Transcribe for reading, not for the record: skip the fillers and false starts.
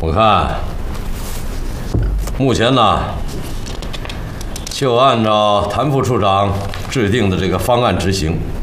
我看，目前呢，就按照谭副处长制定的这个方案执行。